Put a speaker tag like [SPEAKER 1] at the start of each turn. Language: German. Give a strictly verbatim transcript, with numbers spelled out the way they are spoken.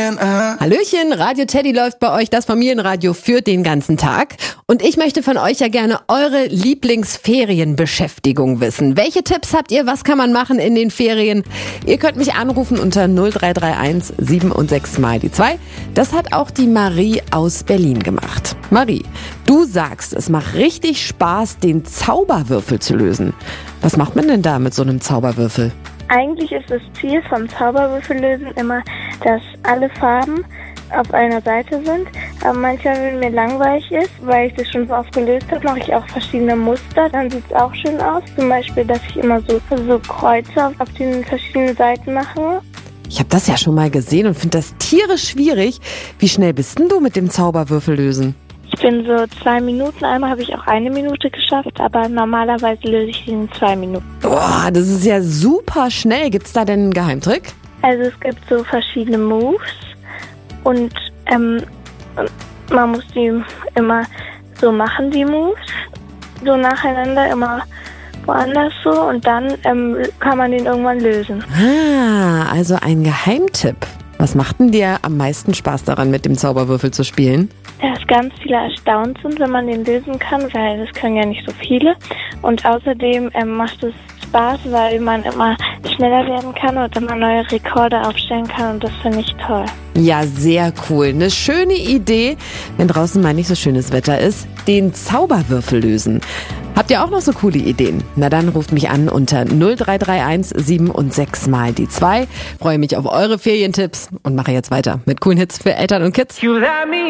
[SPEAKER 1] Ferien, äh.
[SPEAKER 2] Hallöchen, Radio Teddy läuft bei euch, das Familienradio für den ganzen Tag. Und ich möchte von euch ja gerne eure Lieblingsferienbeschäftigung wissen. Welche Tipps habt ihr? Was kann man machen in den Ferien? Ihr könnt mich anrufen unter null drei drei eins sieben und sechs mal die zwei. Das hat auch die Marie aus Berlin gemacht. Marie, du sagst, es macht richtig Spaß, den Zauberwürfel zu lösen. Was macht man denn da mit so einem Zauberwürfel?
[SPEAKER 3] Eigentlich ist das Ziel vom Zauberwürfellösen immer, dass alle Farben auf einer Seite sind. Aber manchmal, wenn mir langweilig ist, weil ich das schon so oft gelöst habe, mache ich auch verschiedene Muster. Dann sieht es auch schön aus. Zum Beispiel, dass ich immer so, so Kreuze auf den verschiedenen Seiten mache.
[SPEAKER 2] Ich habe das ja schon mal gesehen und finde das tierisch schwierig. Wie schnell bist denn du mit dem Zauberwürfel lösen?
[SPEAKER 3] Ich bin so zwei Minuten, einmal habe ich auch eine Minute geschafft, aber normalerweise löse ich ihn in zwei Minuten.
[SPEAKER 2] Boah, das ist ja super schnell. Gibt's da denn einen Geheimtrick?
[SPEAKER 3] Also es gibt so verschiedene Moves und ähm, man muss die immer so machen, die Moves, so nacheinander, immer woanders so und dann ähm, kann man den irgendwann lösen.
[SPEAKER 2] Ah, also ein Geheimtipp. Was macht denn dir am meisten Spaß daran, mit dem Zauberwürfel zu spielen?
[SPEAKER 3] Dass ganz viele erstaunt sind, wenn man den lösen kann, weil das können ja nicht so viele. Und außerdem ähm, macht es Spaß, weil man immer schneller werden kann und immer neue Rekorde aufstellen kann und das finde ich toll.
[SPEAKER 2] Ja, sehr cool. Eine schöne Idee, wenn draußen mal nicht so schönes Wetter ist, den Zauberwürfel lösen. Habt ihr auch noch so coole Ideen? Na dann ruft mich an unter null drei drei eins sieben und sechs mal die zwei. Freue mich auf eure Ferientipps und mache jetzt weiter mit coolen Hits für Eltern und Kids.